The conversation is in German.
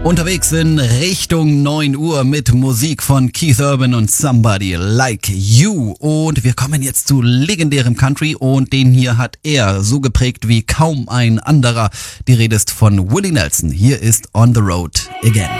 Unterwegs in Richtung 9 Uhr mit Musik von Keith Urban und Somebody Like You. Und wir kommen jetzt zu legendärem Country und den hier hat er so geprägt wie kaum ein anderer. Die Rede ist von Willie Nelson. Hier ist On the Road Again.